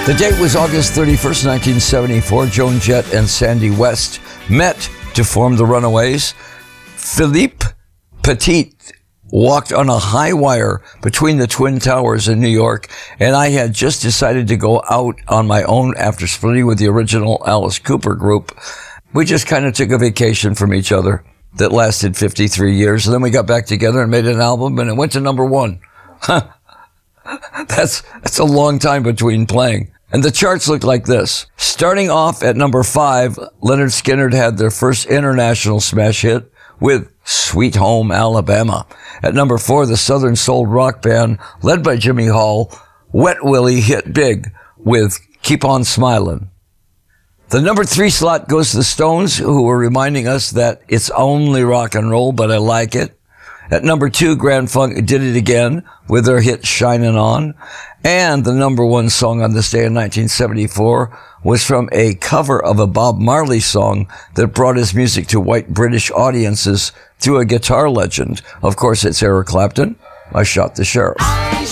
The date was August 31st, 1974. Joan Jett and Sandy West met to form the Runaways. Philippe Petit walked on a high wire between the Twin Towers in New York, and I had just decided to go out on my own after splitting with the original Alice Cooper group. We just kind of took a vacation from each other that lasted 53 years, and then we got back together and made an album, and it went to number one. That's a long time between playing. And the charts look like this. Starting off at number 5, Lynyrd Skynyrd had their first international smash hit with Sweet Home Alabama. At number 4, the Southern Soul rock band, led by Jimmy Hall, Wet Willie hit big with Keep On Smilin'. The number 3 slot goes to the Stones, who were reminding us that it's only rock and roll, but I like it. At number 2, Grand Funk did it again with their hit Shinin' On. And the number 1 song on this day in 1974 was from a cover of a Bob Marley song that brought his music to white British audiences through a guitar legend. Of course, it's Eric Clapton. I Shot the Sheriff.